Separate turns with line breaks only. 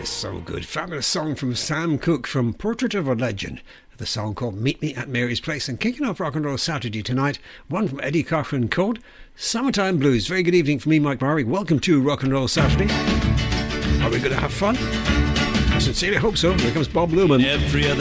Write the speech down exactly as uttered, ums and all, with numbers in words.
is so good. Fabulous song from Sam Cooke from Portrait of a Legend. The song called Meet Me at Mary's Place. And kicking off Rock and Roll Saturday tonight, one from Eddie Cochran called Summertime Blues. Very good evening from me, Mike Murray. Welcome to Rock and Roll Saturday. Are we going to have fun? I sincerely hope so. Here comes Bob Luman.
Every other